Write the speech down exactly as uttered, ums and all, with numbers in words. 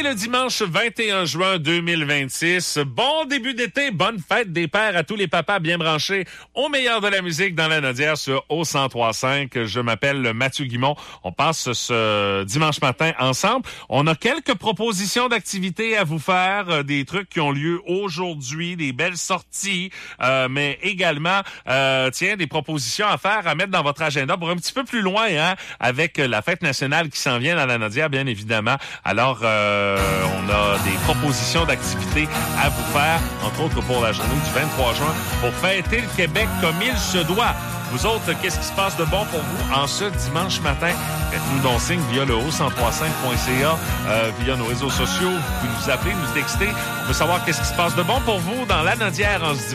est le dimanche vingt et un juin deux mille vingt-six. Bon début d'été, bonne fête des pères à tous les papas bien branchés au meilleur de la musique dans la Nodière sur O cent trois virgule cinq. Je m'appelle Mathieu Guimont. On passe ce dimanche matin ensemble. On a quelques propositions d'activités à vous faire, euh, des trucs qui ont lieu aujourd'hui, des belles sorties, euh, mais également, euh, tiens, des propositions à faire, à mettre dans votre agenda pour un petit peu plus loin, hein, avec la fête nationale qui s'en vient dans la Nodière, bien évidemment. Alors, euh, on a des propositions d'activités à vous faire, entre autres pour la journée du vingt-trois juin, pour fêter le Québec comme il se doit. Vous autres, qu'est-ce qui se passe de bon pour vous en ce dimanche matin? Faites-nous donc signe via le O cent trois cinq point C A, euh, via nos réseaux sociaux. Vous pouvez nous appeler, nous texter. On veut savoir qu'est-ce qui se passe de bon pour vous dans la Nodière en ce dimanche.